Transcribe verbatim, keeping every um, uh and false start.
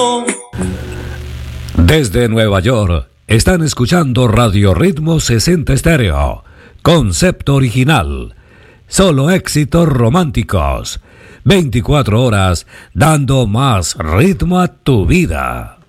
Desde Nueva York, están escuchando Radio Ritmo sesenta Estéreo. Concepto original. Solo éxitos románticos. veinticuatro horas dando más ritmo a tu vida.